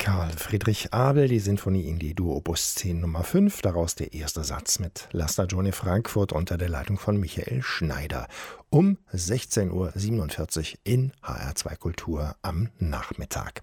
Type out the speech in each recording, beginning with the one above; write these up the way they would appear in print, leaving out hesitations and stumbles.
Karl Friedrich Abel, die Sinfonie in D-Dur Opus 10 Nummer 5, daraus der erste Satz mit La Stagione Frankfurt unter der Leitung von Michael Schneider. Um 16:47 Uhr in HR2 Kultur am Nachmittag.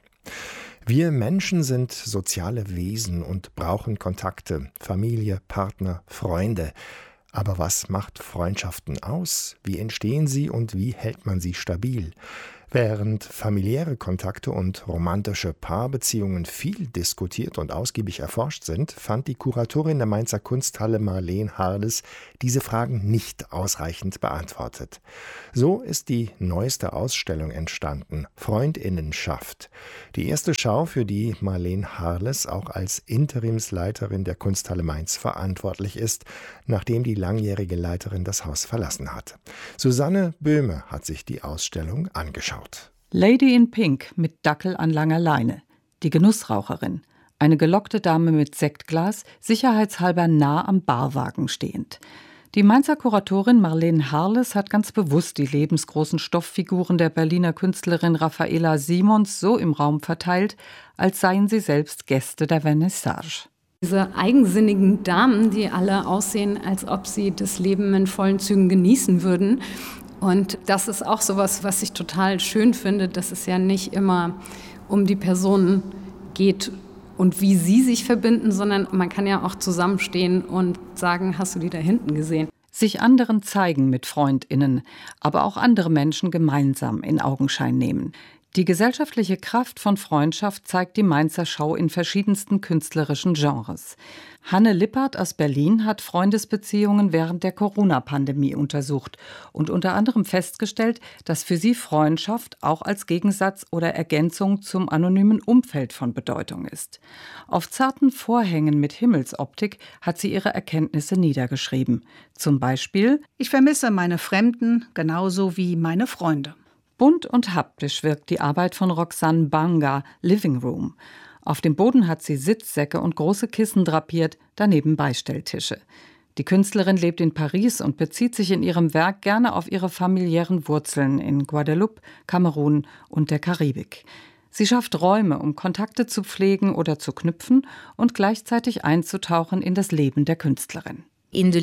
Wir Menschen sind soziale Wesen und brauchen Kontakte, Familie, Partner, Freunde. Aber was macht Freundschaften aus? Wie entstehen sie und wie hält man sie stabil? Während familiäre Kontakte und romantische Paarbeziehungen viel diskutiert und ausgiebig erforscht sind, fand die Kuratorin der Mainzer Kunsthalle Marleen Harles diese Fragen nicht ausreichend beantwortet. So ist die neueste Ausstellung entstanden, Freundinnenschaft. Die erste Schau, für die Marleen Harles auch als Interimsleiterin der Kunsthalle Mainz verantwortlich ist, nachdem die langjährige Leiterin das Haus verlassen hat. Susanne Böhme hat sich die Ausstellung angeschaut. Lady in Pink mit Dackel an langer Leine. Die Genussraucherin. Eine gelockte Dame mit Sektglas, sicherheitshalber nah am Barwagen stehend. Die Mainzer Kuratorin Marleen Harles hat ganz bewusst die lebensgroßen Stofffiguren der Berliner Künstlerin Raffaela Simons so im Raum verteilt, als seien sie selbst Gäste der Vernissage. Diese eigensinnigen Damen, die alle aussehen, als ob sie das Leben in vollen Zügen genießen würden. Und das ist auch sowas, was ich total schön finde, dass es ja nicht immer um die Personen geht und wie sie sich verbinden, sondern man kann ja auch zusammenstehen und sagen, hast du die da hinten gesehen? Sich anderen zeigen mit FreundInnen, aber auch andere Menschen gemeinsam in Augenschein nehmen. Die gesellschaftliche Kraft von Freundschaft zeigt die Mainzer Schau in verschiedensten künstlerischen Genres. Hanne Lippert aus Berlin hat Freundesbeziehungen während der Corona-Pandemie untersucht und unter anderem festgestellt, dass für sie Freundschaft auch als Gegensatz oder Ergänzung zum anonymen Umfeld von Bedeutung ist. Auf zarten Vorhängen mit Himmelsoptik hat sie ihre Erkenntnisse niedergeschrieben. Zum Beispiel: Ich vermisse meine Fremden genauso wie meine Freunde. Bunt und haptisch wirkt die Arbeit von Roxane Banga, Living Room. Auf dem Boden hat sie Sitzsäcke und große Kissen drapiert, daneben Beistelltische. Die Künstlerin lebt in Paris und bezieht sich in ihrem Werk gerne auf ihre familiären Wurzeln in Guadeloupe, Kamerun und der Karibik. Sie schafft Räume, um Kontakte zu pflegen oder zu knüpfen und gleichzeitig einzutauchen in das Leben der Künstlerin. Ins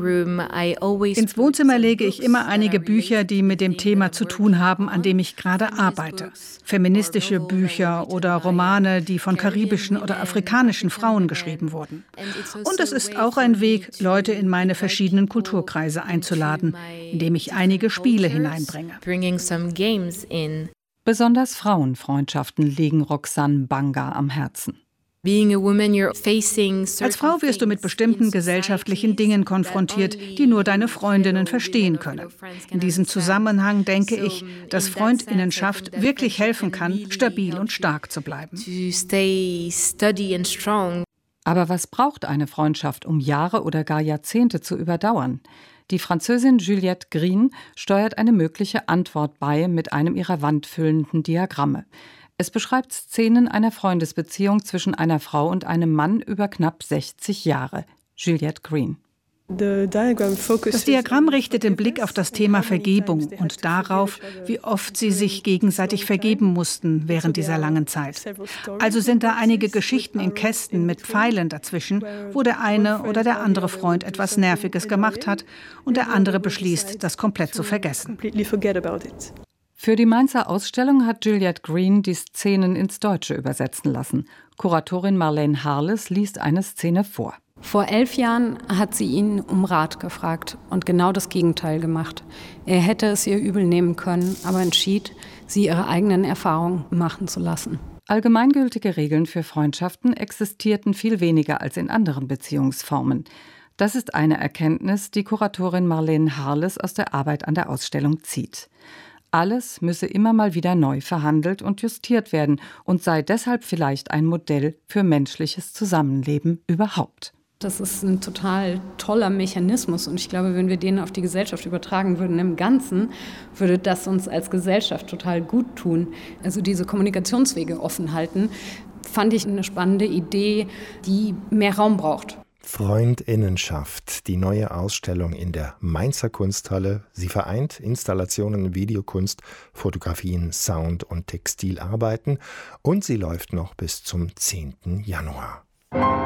Wohnzimmer lege ich immer einige Bücher, die mit dem Thema zu tun haben, an dem ich gerade arbeite. Feministische Bücher oder Romane, die von karibischen oder afrikanischen Frauen geschrieben wurden. Und es ist auch ein Weg, Leute in meine verschiedenen Kulturkreise einzuladen, indem ich einige Spiele hineinbringe. Besonders Frauenfreundschaften liegen Roxane Banga am Herzen. Als Frau wirst du mit bestimmten gesellschaftlichen Dingen konfrontiert, die nur deine Freundinnen verstehen können. In diesem Zusammenhang denke ich, dass Freundinnenschaft wirklich helfen kann, stabil und stark zu bleiben. Aber was braucht eine Freundschaft, um Jahre oder gar Jahrzehnte zu überdauern? Die Französin Juliette Green steuert eine mögliche Antwort bei mit einem ihrer wandfüllenden Diagramme. Es beschreibt Szenen einer Freundesbeziehung zwischen einer Frau und einem Mann über knapp 60 Jahre. Juliette Green. Das Diagramm richtet den Blick auf das Thema Vergebung und darauf, wie oft sie sich gegenseitig vergeben mussten während dieser langen Zeit. Also sind da einige Geschichten in Kästen mit Pfeilen dazwischen, wo der eine oder der andere Freund etwas Nerviges gemacht hat und der andere beschließt, das komplett zu vergessen. Für die Mainzer Ausstellung hat Juliette Green die Szenen ins Deutsche übersetzen lassen. Kuratorin Marleen Harles liest eine Szene vor. Vor 11 Jahren hat sie ihn um Rat gefragt und genau das Gegenteil gemacht. Er hätte es ihr übel nehmen können, aber entschied, sie ihre eigenen Erfahrungen machen zu lassen. Allgemeingültige Regeln für Freundschaften existierten viel weniger als in anderen Beziehungsformen. Das ist eine Erkenntnis, die Kuratorin Marleen Harles aus der Arbeit an der Ausstellung zieht. Alles müsse immer mal wieder neu verhandelt und justiert werden und sei deshalb vielleicht ein Modell für menschliches Zusammenleben überhaupt. Das ist ein total toller Mechanismus und ich glaube, wenn wir den auf die Gesellschaft übertragen würden im Ganzen, würde das uns als Gesellschaft total gut tun. Also diese Kommunikationswege offen halten, fand ich eine spannende Idee, die mehr Raum braucht. Freundinnenschaft, die neue Ausstellung in der Mainzer Kunsthalle. Sie vereint Installationen, Videokunst, Fotografien, Sound und Textilarbeiten und sie läuft noch bis zum 10. Januar.